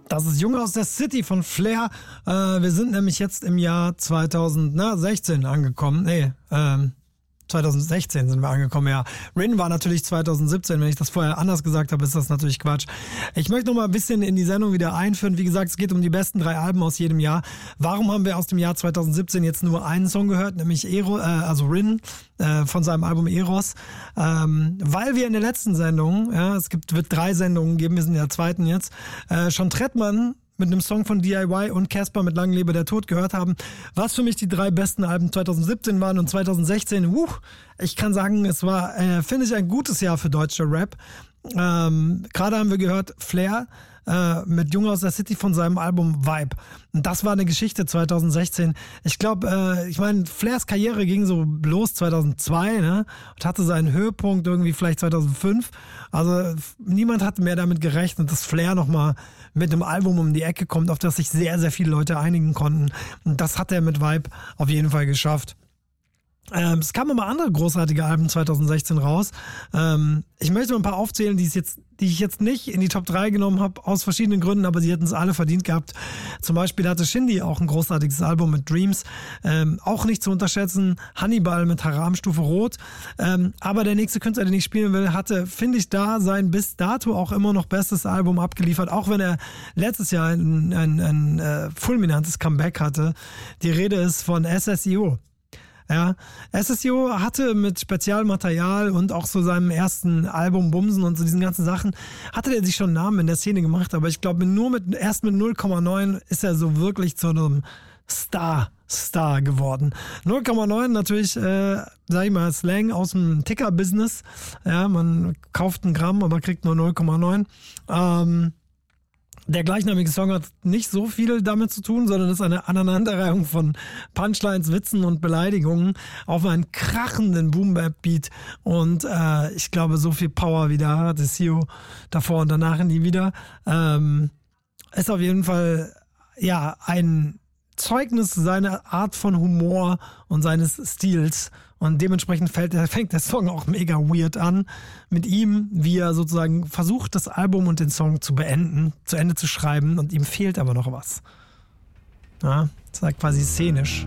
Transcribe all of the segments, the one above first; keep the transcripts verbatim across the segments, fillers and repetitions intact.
Das ist Junge aus der City von Flair. Äh, wir sind nämlich jetzt im Jahr zweitausendsechzehn angekommen. Nee, ähm, zweitausendsechzehn sind wir angekommen, ja. Rin war natürlich zweitausendsiebzehn. Wenn ich das vorher anders gesagt habe, ist das natürlich Quatsch. Ich möchte noch mal ein bisschen in die Sendung wieder einführen. Wie gesagt, es geht um die besten drei Alben aus jedem Jahr. Warum haben wir aus dem Jahr zweitausendsiebzehn jetzt nur einen Song gehört, nämlich Ero, äh, also Rin äh, von seinem Album Eros? Ähm, weil wir in der letzten Sendung, ja, es gibt, wird drei Sendungen geben, wir sind in der zweiten jetzt, äh, schon Trettmann mit einem Song von D I Y und Casper mit Lang lebe der Tod gehört haben, was für mich die drei besten Alben zweitausendsiebzehn waren und zweitausendsechzehn, uh, ich kann sagen, es war, äh, finde ich, ein gutes Jahr für deutscher Rap. Ähm, gerade haben wir gehört Flair äh, mit Junge aus der City von seinem Album Vibe. Und das war eine Geschichte zweitausendsechzehn. Ich glaube, äh, ich meine, Flairs Karriere ging so los zweitausendzwei, ne? Und hatte seinen Höhepunkt irgendwie vielleicht zweitausendfünf. Also niemand hat mehr damit gerechnet, dass Flair nochmal mit einem Album um die Ecke kommt, auf das sich sehr, sehr viele Leute einigen konnten. Und das hat er mit Vibe auf jeden Fall geschafft. Ähm, es kamen immer andere großartige Alben zweitausendsechzehn raus. Ähm, ich möchte mal ein paar aufzählen, die, es jetzt, die ich jetzt nicht in die Top drei genommen habe, aus verschiedenen Gründen, aber sie hätten es alle verdient gehabt. Zum Beispiel hatte Shindy auch ein großartiges Album mit Dreams. Ähm, auch nicht zu unterschätzen, Hannibal mit Haram Stufe Rot. Ähm, aber der nächste Künstler, den ich spielen will, hatte, finde ich, da sein bis dato auch immer noch bestes Album abgeliefert, auch wenn er letztes Jahr ein, ein, ein äh, fulminantes Comeback hatte. Die Rede ist von S S I O. Ja, S S I O hatte mit Spezialmaterial und auch so seinem ersten Album Bumsen und so diesen ganzen Sachen, hatte er sich schon einen Namen in der Szene gemacht, aber ich glaube, nur mit, erst mit null Komma neun ist er so wirklich zu einem Star, Star geworden. null Komma neun natürlich, äh, sag ich mal, Slang aus dem Ticker-Business. Ja, man kauft ein Gramm, aber kriegt nur null Komma neun. Ähm, Der gleichnamige Song hat nicht so viel damit zu tun, sondern ist eine Aneinanderreihung von Punchlines, Witzen und Beleidigungen auf einen krachenden Boom-Bap-Beat. Und äh, ich glaube, so viel Power wieder hatte Sio davor und danach nie wieder. Ähm, ist auf jeden Fall ja ein Zeugnis seiner Art von Humor und seines Stils. Und dementsprechend fällt, fängt der Song auch mega weird an mit ihm, wie er sozusagen versucht, das Album und den Song zu beenden, zu Ende zu schreiben, und ihm fehlt aber noch was. Ja, das ist quasi szenisch.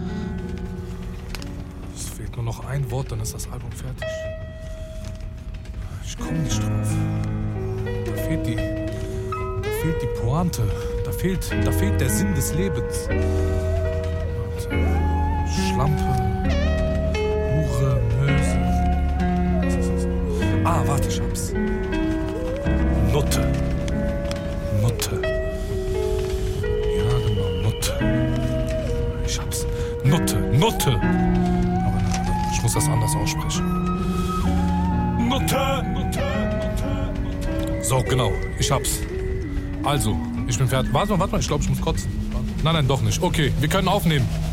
Es fehlt nur noch ein Wort, dann ist das Album fertig. Ich komme nicht drauf. Da fehlt die, da fehlt die Pointe. Da fehlt, da fehlt der Sinn des Lebens. Und, äh, Schlampe. Hure, Möse. Ah, warte, ich hab's. Nutte. Nutte. Ja, genau, Nutte. Ich hab's. Nutte, Nutte. Aber ich muss das anders aussprechen. Nutte, Nutte, Nutte, Nutte. So, genau, ich hab's. Also, ich bin fertig. Warte mal, warte mal, ich glaube, ich muss kotzen. Nein, nein, doch nicht. Okay, wir können aufnehmen.